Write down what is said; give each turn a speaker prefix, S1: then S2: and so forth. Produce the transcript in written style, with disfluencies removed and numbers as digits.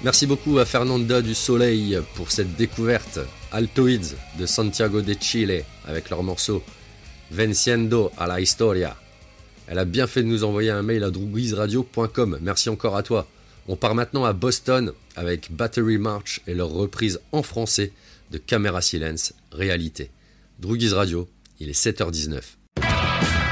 S1: Merci beaucoup à Fernanda du Soleil pour cette découverte. Altoids de Santiago de Chile avec leur morceau Venciendo a la Historia. Elle a bien fait de nous envoyer un mail à droogiesradio.com. Merci encore à toi. On part maintenant à Boston avec Battery March et leur reprise en français de Camera Silence, Réalité. Droogies Radio, il est 7h19.